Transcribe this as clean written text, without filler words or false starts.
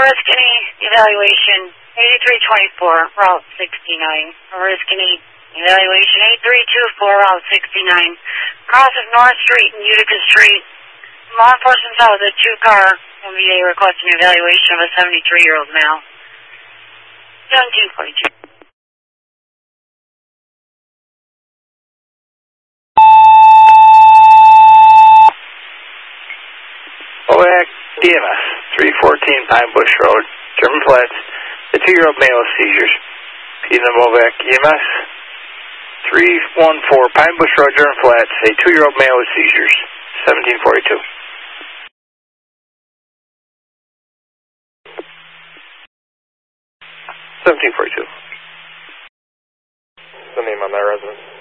risk any evaluation 8324, Route 69. Risk any evaluation 8324, Route 69. Cross of North Street and Utica Street. Law enforcement saw the 2-car MVA requesting evaluation of a 73-year-old male. 1742. OVAC DMS, 314 Pine Bush Road, German Flats. The 2-year-old male with seizures. PNM OVAC EMS, 314 Pine Bush Road, German Flats. A 2-year-old male with seizures. 1742. The name on that residence?